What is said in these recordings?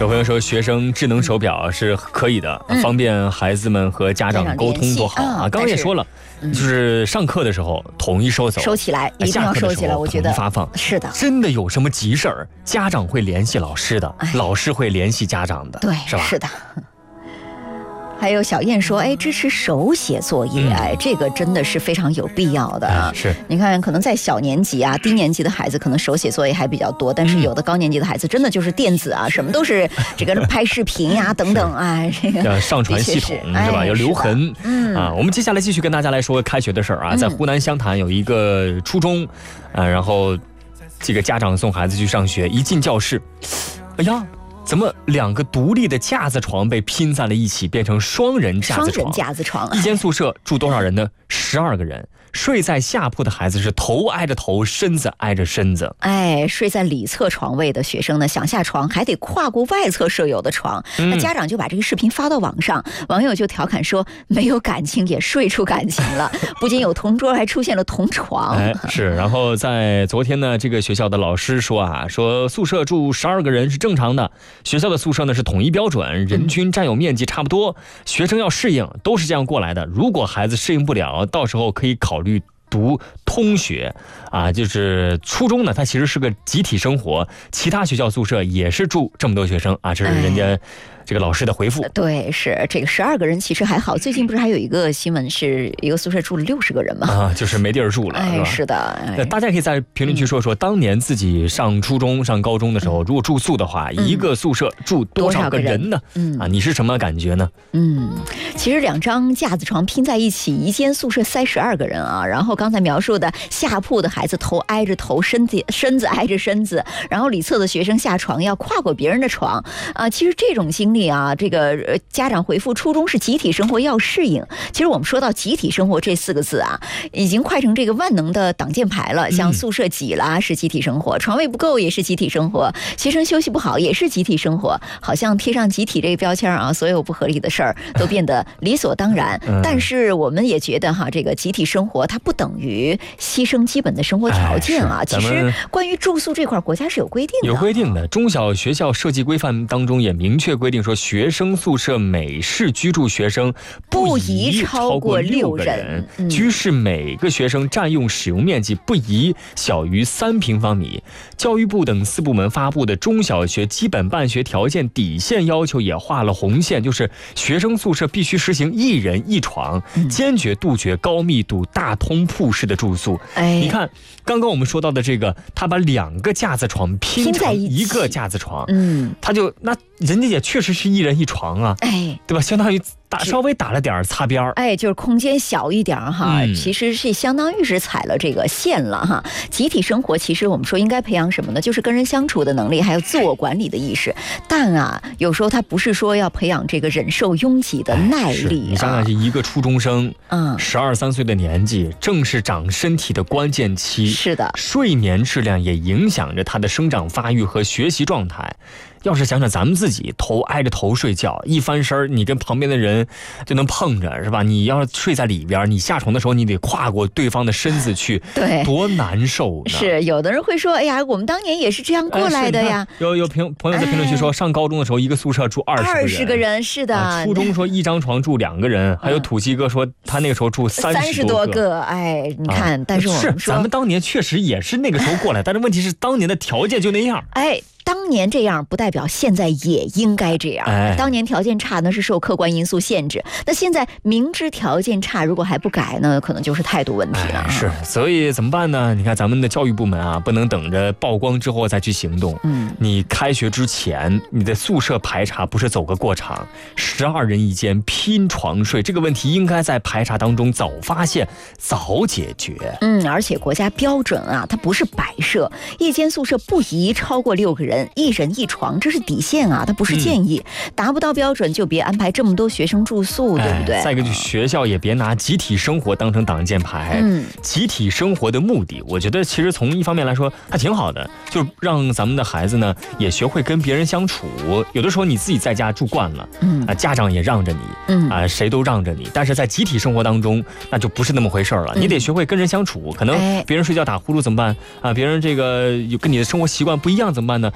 有朋友说学生智能手表是可以的，方便孩子们和家长沟通多好啊！刚刚也说了，就是上课的时候统一收走， 收起来，一定要收起来。我觉得发放是的， 真的有什么急事儿，家长会联系老师的，老师会联系家长的， 对， 是吧？ 是的。还有小燕说，支持手写作业，这个真的是非常有必要的。 是， 你看，可能在小年级啊、低年级的孩子，可能手写作业还比较多，但是有的高年级的孩子，真的就是电子啊，什么都是这个拍视频呀等等啊，这个上传系统是吧？有留痕。我们接下来继续跟大家来说开学的事儿啊，在湖南湘潭有一个初中，然后这个家长送孩子去上学，一进教室，哎呀，怎么2个独立的架子床被拼在了一起，变成双人架子床？一间宿舍住多少人呢？12个人。睡在下铺的孩子是头挨着头，身子挨着身子。睡在里侧床位的学生呢，想下床还得跨过外侧舍友的床。那家长就把这个视频发到网上，网友就调侃说，没有感情也睡出感情了，不仅有同桌，还出现了同床。是。然后在昨天呢，这个学校的老师说说宿舍住12个人是正常的，学校的宿舍呢是统一标准，人均占有面积差不多，学生要适应，都是这样过来的。如果孩子适应不了，到时候可以考虑读通学就是初中呢，它其实是个集体生活，其他学校宿舍也是住这么多学生这是人家这个老师的回复。对，是这个12个人其实还好。最近不是还有一个新闻，是一个宿舍住了60个人吗？就是没地儿住了，是吧？是的。大家可以在评论区说说，当年自己上初中、上高中的时候，如果住宿的话，一个宿舍住多少个人呢？你是什么感觉呢？其实2张架子床拼在一起，一间宿舍塞12个人啊。然后刚才描述的下铺的孩子头挨着头，身子挨着身子，然后里侧的学生下床要跨过别人的床其实这种经历这个家长回复，初中是集体生活要适应。其实我们说到集体生活这4个字已经快成这个万能的挡箭牌了。像宿舍挤了是集体生活，床位不够也是集体生活，学生休息不好也是集体生活，好像贴上集体这个标签所有不合理的事儿都变得理所当然。但是我们也觉得这个集体生活它不等于牺牲基本的生活条件其实关于住宿这块，国家是有规定的。有规定的，中小学校设计规范当中也明确规定说，学生宿舍每室居住学生不宜超过6人，居室每个学生占用使用面积不宜小于3平方米。教育部等4部门发布的中小学基本办学条件底线要求也画了红线，就是学生宿舍必须实行1人1床，坚决杜绝高密度大通铺式的住宿。你看刚刚我们说到的这个，他把2个架子床拼成一个架子床，他就那人家也确实是1人1床对吧？相当于稍微打了点擦边就是空间小一点其实是相当于是踩了这个线了集体生活其实我们说应该培养什么呢？就是跟人相处的能力，还有自我管理的意识。但有时候他不是说要培养这个忍受拥挤的耐力。你想想，是一个初中生，12、13岁的年纪，正是长身体的关键期。是的，睡眠质量也影响着他的生长发育和学习状态。要是想想咱们自己头挨着头睡觉，一翻身你跟旁边的人就能碰着，是吧？你要是睡在里边，你下床的时候你得跨过对方的身子去，对，多难受呢。是，有的人会说，哎呀，我们当年也是这样过来的呀。有朋友在评论区说，上高中的时候一个宿舍住20个人，是的。初中说1张床住2个人，还有土鸡哥说他那个时候住30多个。你看，但是我们说咱们当年确实也是那个时候过来，但是问题是当年的条件就那样。当年这样不代表现在也应该这样。当年条件差那是受客观因素限制，那现在明知条件差，如果还不改呢，可能就是态度问题了。是，所以怎么办呢？你看咱们的教育部门不能等着曝光之后再去行动。你开学之前，你的宿舍排查不是走个过场，12人一间拼床睡，这个问题应该在排查当中早发现早解决。而且国家标准它不是摆设，一间宿舍不宜超过6个人，1人1床，这是底线它不是建议。达不到标准就别安排这么多学生住宿，对不对？再一个，就学校也别拿集体生活当成挡箭牌。集体生活的目的，我觉得其实从一方面来说还挺好的，就让咱们的孩子呢也学会跟别人相处。有的时候你自己在家住惯了，家长也让着你，谁都让着你，但是在集体生活当中那就不是那么回事了。你得学会跟人相处，可能别人睡觉打呼噜怎么办别人这个跟你的生活习惯不一样怎么办呢？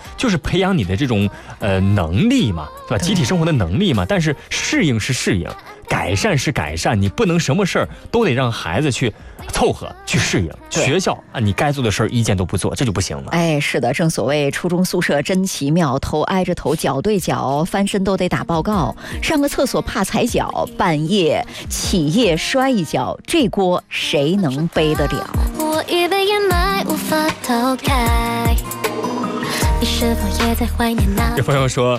就是培养你的这种能力嘛，对吧？集体生活的能力嘛。但是适应是适应，改善是改善，你不能什么事儿都得让孩子去凑合去适应。学校啊，你该做的事儿一件都不做，这就不行了。 哎，是的，正所谓初中宿舍真奇妙，头挨着头，脚对脚，翻身都得打报告，上个厕所怕踩脚，半夜起夜摔一跤，这锅谁能背得了？我一杯燕麦无法逃开。你是否也在怀念那？有朋友说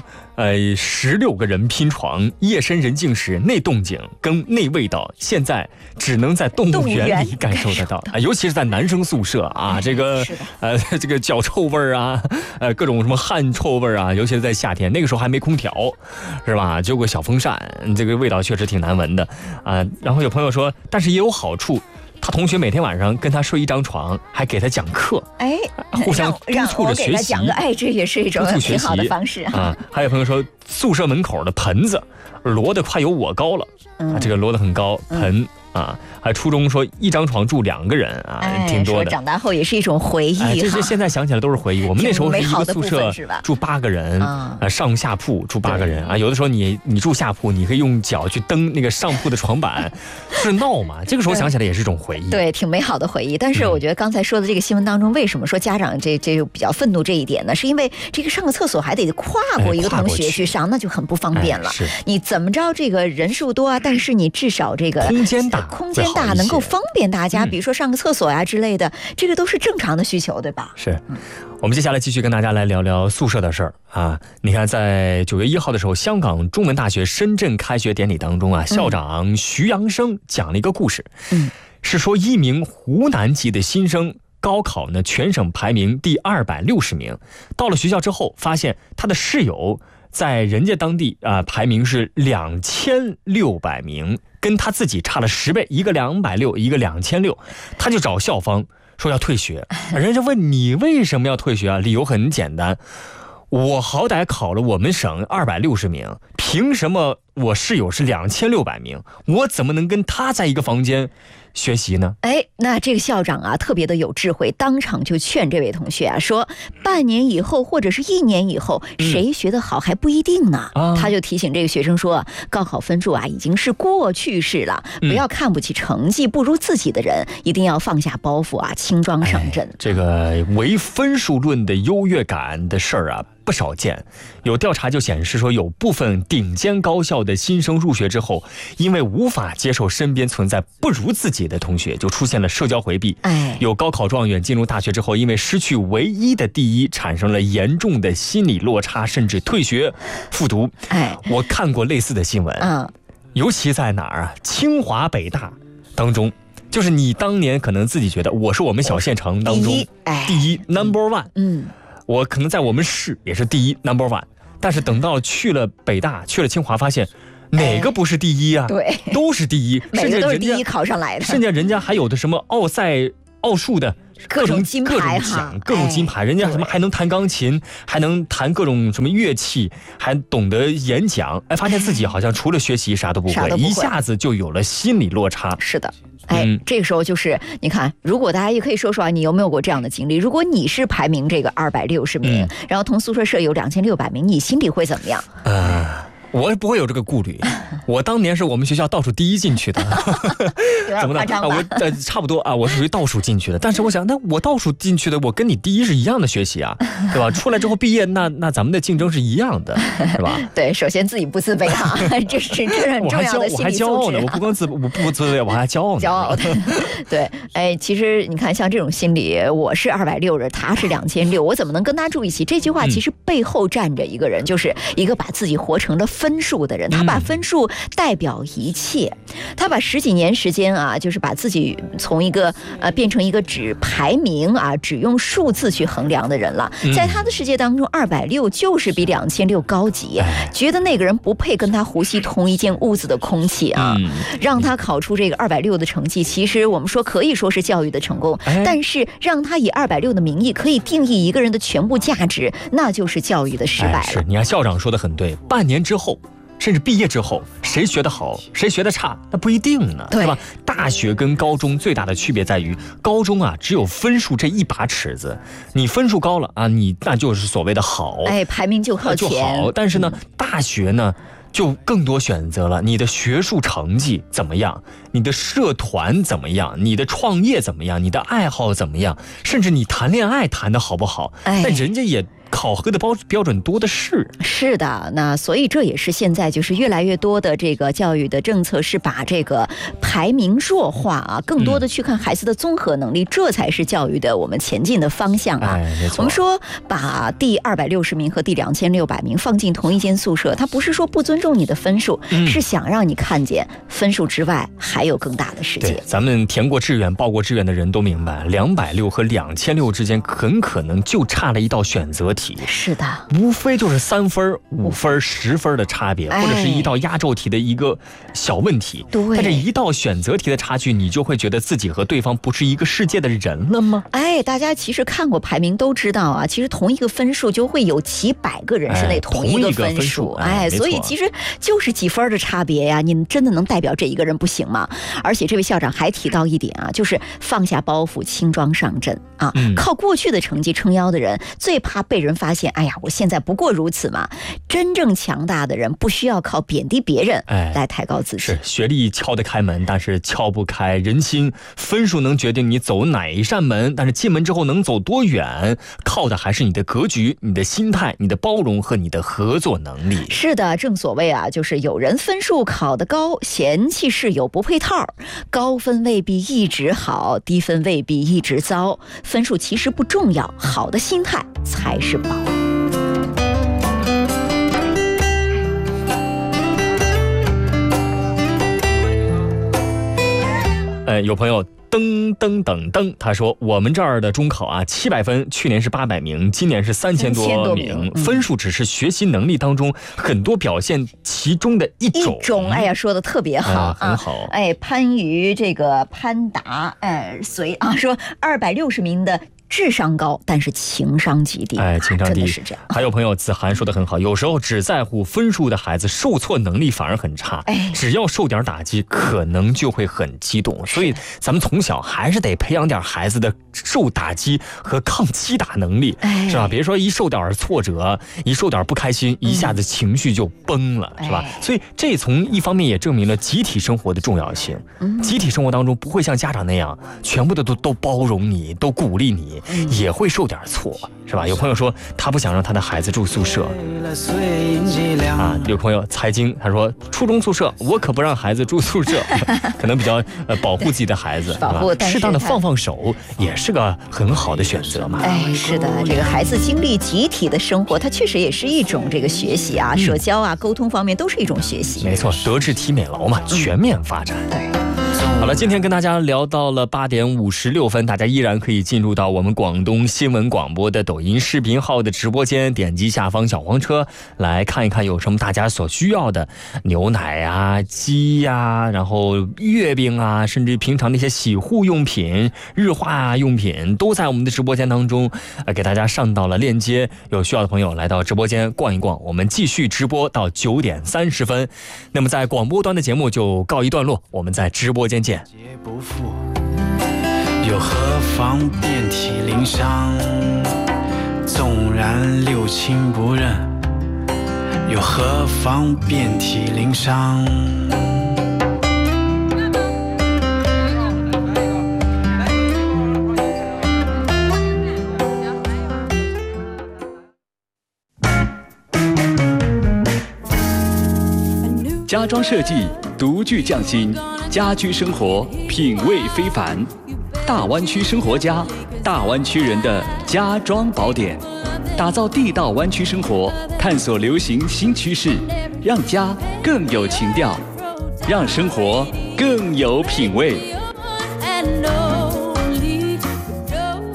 ，16个人拼床，夜深人静时那动静跟那味道，现在只能在动物园里感受得到啊，尤其是在男生宿舍啊，这个这个脚臭味啊，各种什么汗臭味啊，尤其是在夏天，那个时候还没空调，是吧？就个小风扇，这个味道确实挺难闻的啊。然后有朋友说，但是也有好处。他同学每天晚上跟他睡一张床，还给他讲课，哎，互相督促着学习。哎，这也是一种挺好的方式啊。 还有朋友说，宿舍门口的盆子摞得快有我高了，这个摞得很高，盆啊。还初中说一张床住2个人啊，挺多的。 说长大后也是一种回忆， 这些现在想起来都是回忆。我们那时候是一个宿舍住8个人，上下铺住8个人啊。有的时候你住下铺，你可以用脚去蹬那个上铺的床板，是闹嘛。这个时候想起来也是一种回忆， 对，挺美好的回忆。但是我觉得刚才说的这个新闻当中，为什么说家长这比较愤怒这一点呢？是因为这个上个厕所还得跨过一个同学去上，那就很不方便了。你怎么着这个人数多啊，但是你至少这个空间大能够方便大家，比如说上个厕所呀之类的，这个都是正常的需求，对吧？ 是。我们接下来继续跟大家来聊聊宿舍的事儿啊。你看，在9月1号的时候，香港中文大学深圳开学典礼当中啊，校长徐阳生讲了一个故事，是说一名湖南籍的新生高考呢全省排名第260名，到了学校之后，发现他的室友在人家当地排名是2600名，跟他自己差了10倍，一个260，一个2600，他就找校方说要退学。人家问你为什么要退学啊？理由很简单，我好歹考了我们省260名，凭什么我室友是2600名？我怎么能跟他在一个房间学习呢？ 哎，那这个校长啊特别的有智慧，当场就劝这位同学啊说，半年以后或者是1年以后，谁学得好还不一定呢。他就提醒这个学生说，高考分数啊已经是过去式了，不要看不起成绩不如自己的人，一定要放下包袱啊，轻装上阵。 这个唯分数论的优越感的事儿啊不少见。有调查就显示说，有部分顶尖高校的新生入学之后，因为无法接受身边存在不如自己的同学，就出现了社交回避。有高考状元进入大学之后，因为失去唯一的第一，产生了严重的心理落差，甚至退学复读。我看过类似的新闻，尤其在哪儿啊？清华北大当中，就是你当年可能自己觉得我是我们小县城当中第一 number one，我可能在我们市也是第一 number one， 但是等到去了北大，去了清华，发现哪个不是第一啊？ 对， 都是第一， 每个都是第一考上来的。 甚至人家还有的什么奥赛、奥数的各种金牌奖，各种金牌，人家什么还能弹钢琴，还能弹各种什么乐器，还懂得演讲。发现自己好像除了学习啥都不会，一下子就有了心理落差。 是的。这个时候就是你看，如果大家也可以说说你有没有过这样的经历？如果你是排名这个260名，然后同宿舍舍友2600名，你心里会怎么样？ 我不会有这个顾虑，我当年是我们学校倒数第一进去的。 怎么了？ 我差不多啊，我是属于倒数进去的。但是我想，那我倒数进去的，我跟你第一是一样的学习啊，对吧？出来之后毕业，那咱们的竞争是一样的，是吧？ 对，首先自己不自卑啊，这是很重要的心理素质。 我还骄傲呢，我不光不自卑，我还骄傲呢。 骄傲的，对，其实你看，像这种心理，我是260，他是2600，我怎么能跟他住一起？这句话其实背后站着一个人，就是一个把自己活成了分数的人，他把分数代表一切，他把10几年时间啊，就是把自己从一个变成一个只排名啊，只用数字去衡量的人了。在他的世界当中，260就是比2600高级，觉得那个人不配跟他呼吸同一间屋子的空气啊，让他考出这个260的成绩，其实我们说可以说是教育的成功，但是让他以260的名义可以定义一个人的全部价值，那就是教育的失败了。 是，你看校长说的很对，半年之后甚至毕业之后，谁学得好，谁学得差，那不一定呢，是吧？大学跟高中最大的区别在于，高中啊只有分数这一把尺子，你分数高了啊，你那就是所谓的好， 排名就靠前就好。但是呢，大学呢就更多选择了，你的学术成绩怎么样，你的社团怎么样，你的创业怎么样，你的爱好怎么样，甚至你谈恋爱谈得好不好，但人家也考核的标准多的是。 是的，那所以这也是现在就是越来越多的这个教育的政策是把这个排名弱化啊，更多的去看孩子的综合能力，这才是教育的我们前进的方向啊。我们说把第260名和第2600名放进同一间宿舍，它不是说不尊重你的分数，是想让你看见分数之外还有更大的世界。 咱们填过志愿报过志愿的人都明白，260和2600之间很可能就差了一道选择题。 是的， 无非就是3分、5分、10分的差别，或者是一道压轴题的一个小问题。但这一道选择题的差距，你就会觉得自己和对方不是一个世界的人了吗？ 大家其实看过排名都知道啊，其实同一个分数就会有几百个人是那同一个分数，所以其实就是几分的差别呀，你真的能代表这一个人不行吗？而且这位校长还提到一点啊，就是放下包袱，轻装上阵啊，靠过去的成绩撑腰的人最怕被人发现，我现在不过如此嘛。真正强大的人不需要靠贬低别人来抬高自己。 是学历敲得开门，但是敲不开人心。分数能决定你走哪一扇门，但是进门之后能走多远，靠的还是你的格局、你的心态、你的包容和你的合作能力。 是的，正所谓啊，就是有人分数考得高，嫌弃室友不配套，高分未必一直好，低分未必一直糟。分数其实不重要，好的心态才是宝。 有朋友噔噔噔噔，他说我们这儿的中考啊，700分，去年是800名，今年是3000多名，分数只是学习能力当中很多表现其中的一种。 说的特别好， 很好。 番禺这个潘达，说260名的智商高，但是情商极低。 情商低， 真的是这样。 还有朋友子涵说的很好，有时候只在乎分数的孩子受挫能力反而很差，只要受点打击可能就会很激动。所以咱们从小还是得培养点孩子的受打击和抗击打能力，是吧？别说一受点挫折，一受点不开心，一下子情绪就崩了，是吧？所以这从一方面也证明了集体生活的重要性。集体生活当中不会像家长那样全部的都包容你，都鼓励你，也会受点挫，是吧？有朋友说他不想让他的孩子住宿舍有朋友财经他说初中宿舍我可不让孩子住宿舍可能比较保护自己的孩子，适当的放手也是个很好的选择嘛。 是的，这个孩子经历集体的生活，它确实也是一种这个学习啊，社交啊，沟通方面都是一种学习。 没错，德智体美劳嘛，全面发展。好了，今天跟大家聊到了8点56分，大家依然可以进入到我们广东新闻广播的抖音视频号的直播间，点击下方小黄车来看一看有什么大家所需要的牛奶啊、鸡啊，然后月饼啊，甚至平常那些洗护用品、日化用品都在我们的直播间当中，给大家上到了链接。有需要的朋友来到直播间逛一逛，我们继续直播到9点30分。那么在广播端的节目就告一段落，我们在直播间见。 不负，又何妨遍体鳞伤？纵然六亲不认，又何妨遍体鳞伤？ 家装设计独具匠心，家居生活品味非凡。大湾区生活家，大湾区人的家装宝典，打造地道湾区生活，探索流行新趋势，让家更有情调，让生活更有品味。 好嘞，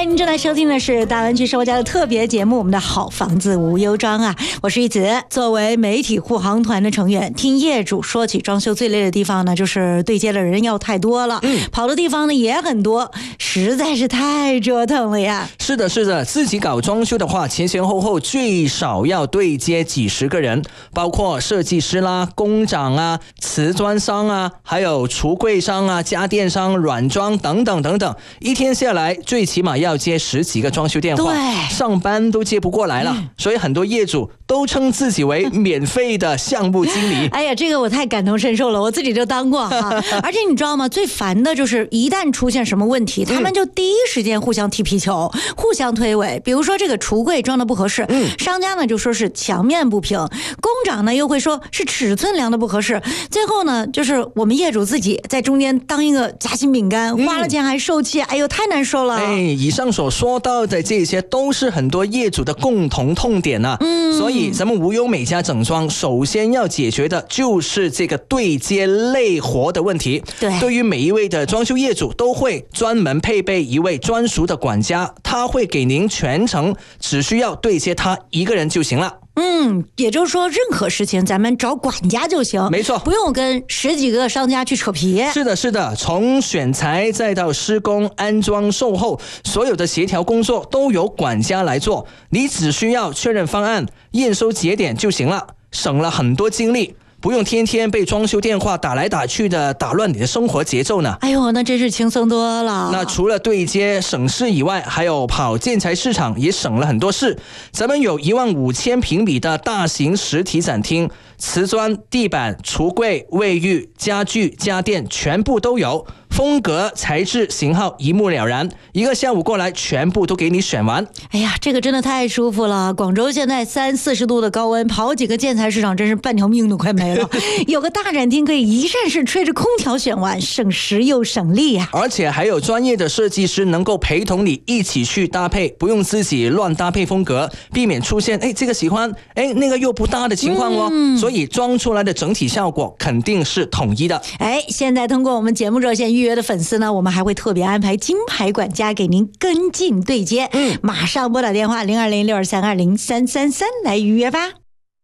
您正在收听的是大湾区生活家的特别节目《我们的好房子无忧装》啊，我是玉子。作为媒体护航团的成员，听业主说起装修最累的地方呢，就是对接的人要太多了，跑的地方呢也很多，实在是太折腾了呀。 是的，是的，自己搞装修的话，前前后后最少要对接几十个人，包括设计师啦、工长啊、瓷砖商啊，还有橱柜商啊、家电商、软装等等等等，一天下来最起码要接10几个装修电话，上班都接不过来了，所以很多业主都称自己为免费的项目经理。 哎呀，这个我太感同身受了，我自己就当过哈。而且你知道吗？最烦的就是一旦出现什么问题，他们就第一时间互相踢皮球，互相推诿。比如说这个橱柜装的不合适，商家呢就说是墙面不平，工长呢又会说是尺寸量的不合适，最后呢就是我们业主自己在中间当一个夹心饼干，花了钱还受气，哎呦太难受了。 以上所说到的这些都是很多业主的共同痛点啊。所以咱们无忧美家整装首先要解决的就是这个对接累活的问题。对于每一位的装修业主都会专门配备一位专属的管家，他会给您全程只需要对接他一个人就行了。 也就是说任何事情咱们找管家就行， 没错， 不用跟10几个商家去扯皮。 是的，是的，从选材再到施工、安装、售后，所有的协调工作都由管家来做，你只需要确认方案、验收节点就行了，省了很多精力，不用天天被装修电话打来打去的打乱你的生活节奏呢。 哎呦，那真是轻松多了。 那除了对接省事以外，还有跑建材市场也省了很多事。咱们有15000平米的大型实体展厅，瓷砖、地板、橱柜、卫浴、家具、家电全部都有，风格、材质、型号一目了然，一个下午过来全部都给你选完。 哎呀，这个真的太舒服了。广州现在30-40度的高温，跑几个建材市场真是半条命都快没了。有个大展厅可以一站式吹着空调选完，省时又省力啊。 而且还有专业的设计师能够陪同你一起去搭配，不用自己乱搭配风格，避免出现这个喜欢那个又不搭的情况哦。所以装出来的整体效果肯定是统一的。 现在通过我们节目热线预约的粉丝呢，我们还会特别安排金牌管家给您跟进对接。马上拨打电话020623203333来预约吧。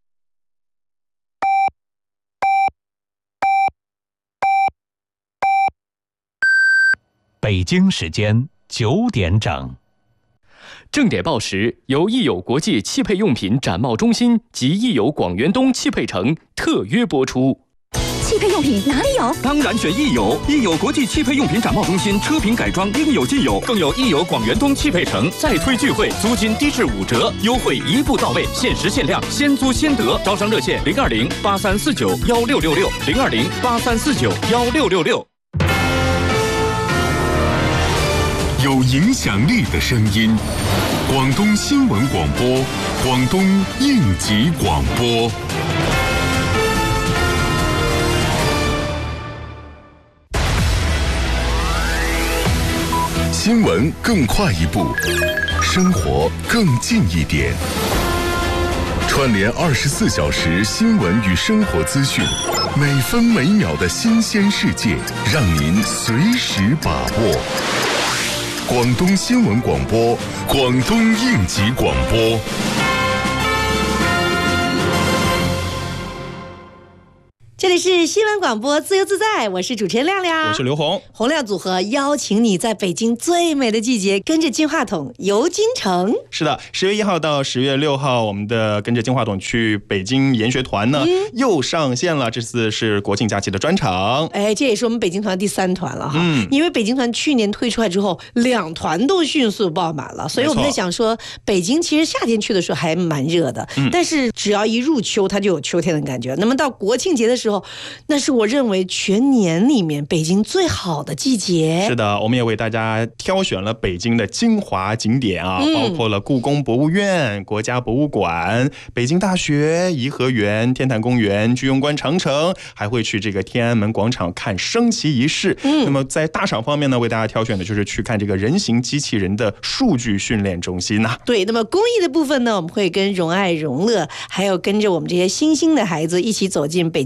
北京时间9点整。 正点报时由益友国际汽配用品展贸中心及益友广元东汽配城特约播出。 汽配用品哪里有？ 当然选益友，益友国际汽配用品展贸中心，车品改装应有尽有，更有益友广元东汽配城再推聚会，租金低至5折，优惠一步到位，限时限量，先租先得。招商热线020-8349-1666，020-8349-1666。 有影响力的声音，广东新闻广播，广东应急广播。新闻更快一步，生活更近一点。串联24小时新闻与生活资讯，每分每秒的新鲜世界，让您随时把握。广东新闻广播，广东应急广播。 这里是新闻广播自由自在，我是主持人亮亮， 我是刘红。 洪亮组合邀请你在北京最美的季节跟着金话筒游京城。 是的，10月1号到10月6号，我们的跟着金话筒去北京研学团呢又上线了，这次是国庆假期的专场。 这也是我们北京团第3团了哈。因为北京团去年推出来之后，2团都迅速爆满了，所以我们在想说，北京其实夏天去的时候还蛮热的，但是只要一入秋，它就有秋天的感觉。那么到国庆节的时候，那是我认为全年里面北京最好的季节。 是的，我们也为大家挑选了北京的精华景点啊，包括了故宫博物院、国家博物馆、北京大学、颐和园、天坛公园、居庸关长城，还会去这个天安门广场看升旗仪式。那么在大厂方面呢，为大家挑选的就是去看这个人形机器人的数据训练中心呐。 对，那么公益的部分呢，我们会跟荣爱荣乐，还有跟着我们这些新兴的孩子一起走进北京的奥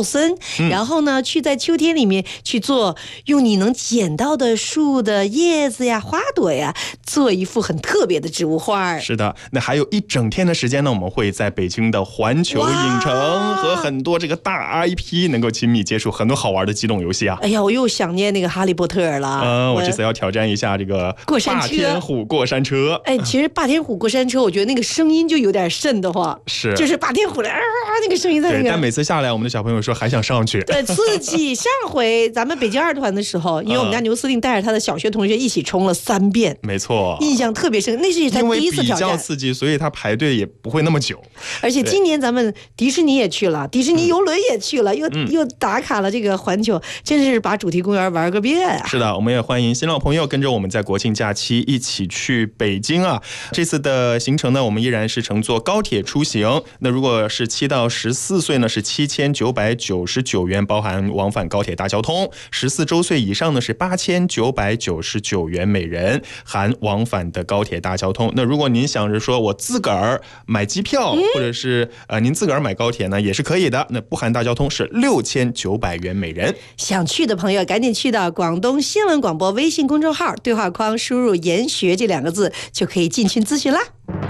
森，然后呢，去在秋天里面去做，用你能捡到的树的叶子呀、花朵呀，做一幅很特别的植物画。 是的，那还有一整天的时间呢，我们会在北京的环球影城和很多这个大 IP 能够亲密接触很多好玩的机动游戏啊。 哎呀，我又想念那个哈利波特了。 我这次要挑战一下这个过山车， 霸天虎过山车。 哎，其实霸天虎过山车，我觉得那个声音就有点瘆得慌， 是， 就是霸天虎的那个声音在那个。 但每次下来，我们的小朋友说还想上去， 对，刺激。上回咱们北京2团的时候，因为我们家牛司令带着他的小学同学一起冲了3遍， 没错， 印象特别深。那是他第一次挑战， 因为比较刺激，所以他排队也不会那么久。 而且今年咱们迪士尼也去了，迪士尼游轮也去了，又打卡了这个环球，真是把主题公园玩个遍啊！ 是的，我们也欢迎新老朋友跟着我们在国庆假期一起去北京啊。这次的行程呢，我们依然是乘坐高铁出行。那如果是7到14岁呢，是7999元，包含往返高铁大交通；14周岁以上呢是8999元每人，含往返的高铁大交通。那如果您想着说我自个儿买机票，或者是您自个儿买高铁呢，也是可以的。那不含大交通是6900元每人。 想去的朋友赶紧去到广东新闻广播微信公众号对话框输入研学这2个字，就可以进群咨询啦。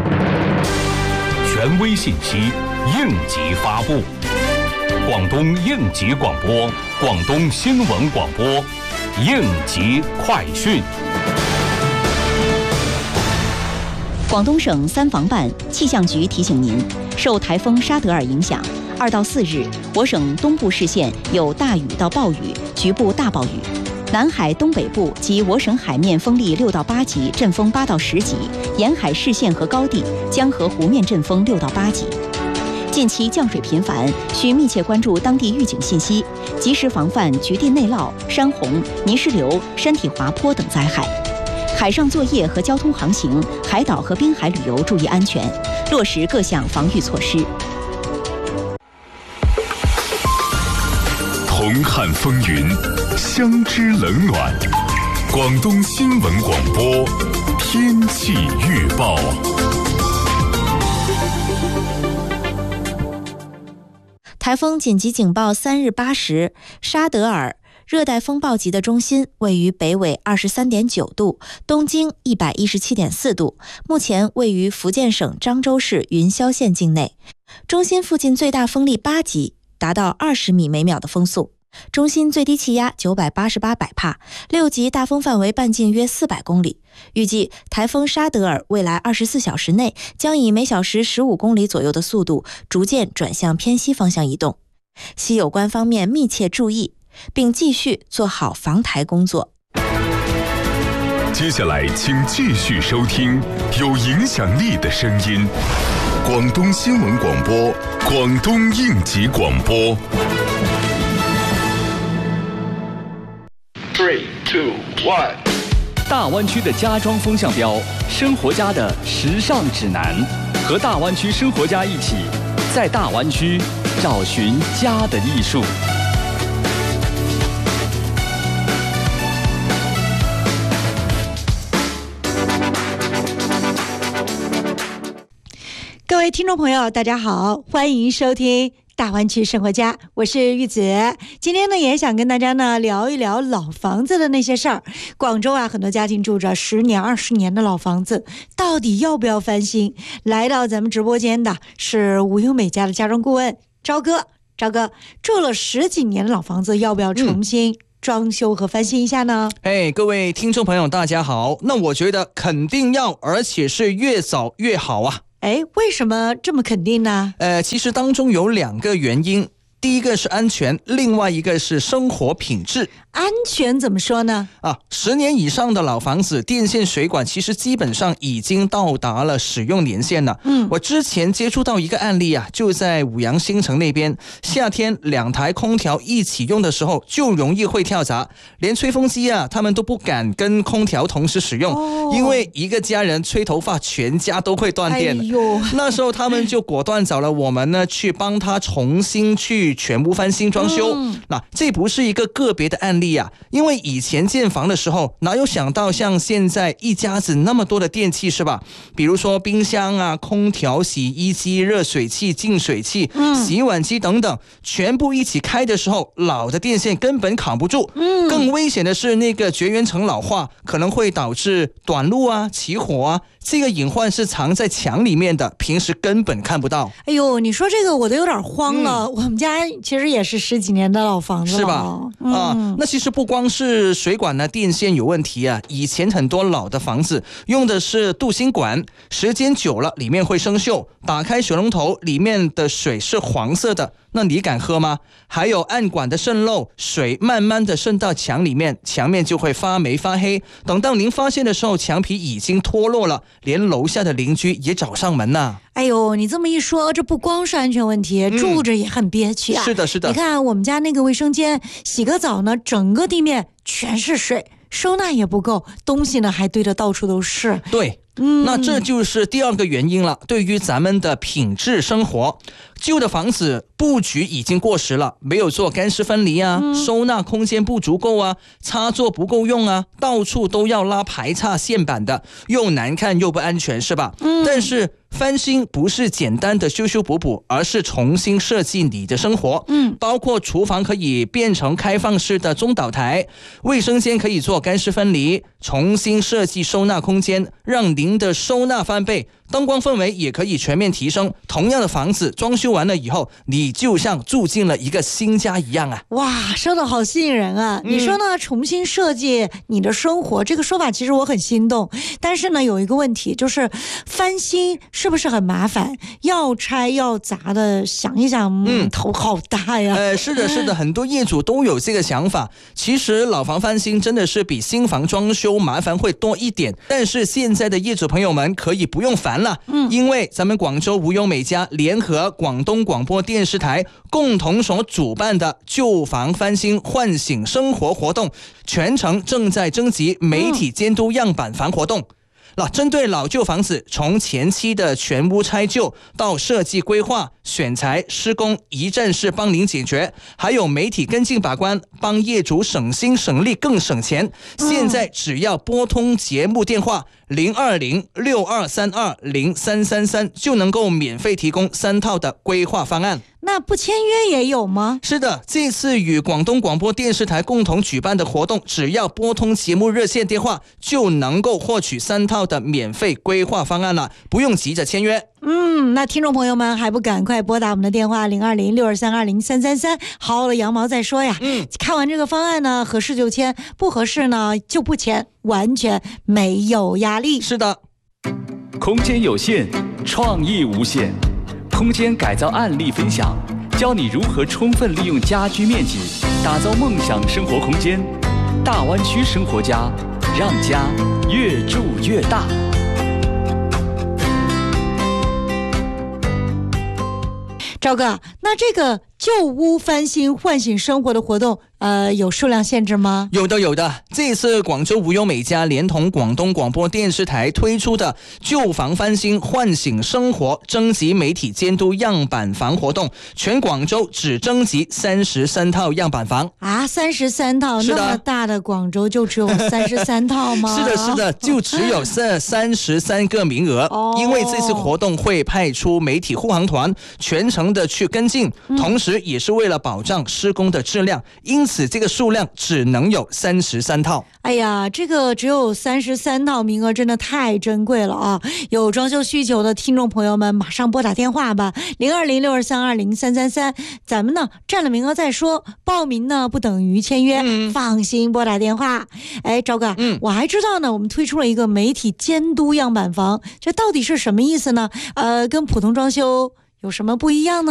权威信息，应急发布。广东应急广播，广东新闻广播，应急快讯。 广东省3防办气象局提醒您，受台风沙德尔影响，2到4日，我省东部市县有大雨到暴雨，局部大暴雨。南海东北部及我省海面风力6到8级，阵风8到10级；沿海市县和高地、江河湖面阵风6到8级。近期降水频繁，需密切关注当地预警信息，及时防范局地内涝、山洪、泥石流、山体滑坡等灾害。海上作业和交通航行、海岛和滨海旅游注意安全，落实各项防御措施。 同看风云，相知冷暖。广东新闻广播天气预报。 台风紧急警报3日8时，沙德尔热带风暴级的中心位于北纬23.9度，东经117.4度，目前位于福建省漳州市云霄县境内。中心附近最大风力8级，达到20米每秒的风速。中心最低气压988百帕，6级大风范围半径约400公里。预计台风沙德尔未来24小时内将以每小时15公里左右的速度逐渐转向偏西方向移动，需有关方面密切注意，并继续做好防台工作。 接下来请继续收听有影响力的声音，广东新闻广播，广东应急广播。 3, 2, 1。 大湾区的家装风向标，生活家的时尚指南，和大湾区生活家一起，在大湾区找寻家的艺术。 各位听众朋友，大家好，欢迎收听大湾区生活家，我是玉子。今天呢，也想跟大家呢聊一聊老房子的那些事儿。广州啊，很多家庭住着10年、20年的老房子，到底要不要翻新？来到咱们直播间的是无忧美家的家装顾问赵哥。赵哥，住了10几年的老房子，要不要重新装修和翻新一下呢？ 各位听众朋友，大家好。那我觉得肯定要，而且是越早越好啊。 为什么这么肯定呢？ 其实当中有2个原因，第一个是安全，另外一个是生活品质。 安全怎么说呢 ？10年以上的老房子，电线水管其实基本上已经到达了使用年限了。我之前接触到一个案例啊，就在五羊新城那边，夏天2台空调一起用的时候，就容易会跳闸，连吹风机啊，他们都不敢跟空调同时使用，因为一个家人吹头发，全家都会断电。那时候他们就果断找了我们呢，去帮他重新去去全屋翻新装修。那这不是一个个别的案例啊，因为以前建房的时候哪有想到像现在一家子那么多的电器是吧？比如说冰箱啊、空调、洗衣机、热水器、净水器、洗碗机等等，全部一起开的时候，老的电线根本扛不住。更危险的是那个绝缘层老化，可能会导致短路啊、起火啊，这个隐患是藏在墙里面的，平时根本看不到。 哎呦，你说这个我都有点慌了。我们家其实也是10几年的老房子了， 是吧？那其实不光是水管呢、电线有问题啊，以前很多老的房子用的是镀锌管，时间久了里面会生锈，打开水龙头里面的水是黄色的，那你敢喝吗？还有暗管的渗漏，水慢慢的渗到墙里面，墙面就会发霉发黑，等到您发现的时候，墙皮已经脱落了，连楼下的邻居也找上门呐。 哎呦，你这么一说，这不光是安全问题，住着也很憋屈啊。 是的，是的。 你看我们家那个卫生间，洗个澡呢，整个地面全是水，收纳也不够，东西呢还堆得到处都是。 对。那这就是第二个原因了，对于咱们的品质生活，旧的房子布局已经过时了，没有做干湿分离啊，收纳空间不足够啊，插座不够用啊，到处都要拉排插线板的，又难看又不安全，是吧？但是翻新不是简单的修修补补，而是重新设计你的生活。包括厨房可以变成开放式的中岛台，卫生间可以做干湿分离，重新设计收纳空间，让您的收纳翻倍，灯光氛围也可以全面提升。同样的房子装修完了以后，你就像住进了一个新家一样啊！ 哇，说的好吸引人啊！你说呢？重新设计你的生活，这个说法其实我很心动。但是呢，有一个问题就是翻新是不是很麻烦？要拆要砸的，想一想，头好大呀！ 是的，是的，很多业主都有这个想法。其实老房翻新真的是比新房装修麻烦会多一点，但是现在的业主朋友们可以不用烦了，因为咱们广州无忧美家联合广东广播电视台共同所主办的旧房翻新唤醒生活活动，全程正在征集媒体监督样板房活动。针对老旧房子，从前期的全屋拆旧到设计规划、选材、施工，一站式帮您解决，还有媒体跟进把关，帮业主省心省力更省钱。现在只要拨通节目电话020-6232-0333，就能够免费提供3套的规划方案。 那不签约也有吗？ 是的，这次与广东广播电视台共同举办的活动，只要拨通节目热线电话，就能够获取3套的免费规划方案了，不用急着签约。 那听众朋友们还不赶快拨打我们的电话020-6232-0333，好了，羊毛再说呀。看完这个方案呢，合适就签，不合适呢就不签，完全没有压力。 是的， 空间有限，创意无限。空间改造案例分享，教你如何充分利用家居面积，打造梦想生活空间。大湾区生活家，让家越住越大。 赵哥，那这个旧屋翻新唤醒生活的活动，有数量限制吗？ 有的。这次广州无忧美家连同广东广播电视台推出的旧房翻新唤醒生活征集媒体监督样板房活动，全广州只征集33套样板房啊！33套，那么大的广州就只有33套吗？ 是的，就只有这33个名额。因为这次活动会派出媒体护航团全程的去跟进，同时也是为了保障施工的质量，因此这个数量只能有33套。 哎呀，这个只有33套名额真的太珍贵了啊！有装修需求的听众朋友们马上拨打电话吧，020-6232-0333，咱们呢占了名额再说，报名呢不等于签约，放心拨打电话。哎，赵哥，我还知道呢，我们推出了一个媒体监督样板房，这到底是什么意思呢？跟普通装修有什么不一样呢？